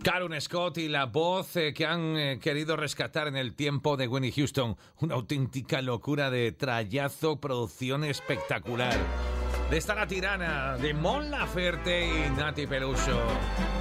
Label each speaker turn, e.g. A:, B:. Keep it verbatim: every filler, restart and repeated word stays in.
A: Calum Scott y la voz eh, que han eh, querido rescatar en el tiempo de Whitney Houston. Una auténtica locura de trayazo, producción espectacular. De esta La Tirana, de Mon Laferte y Nati Peluso.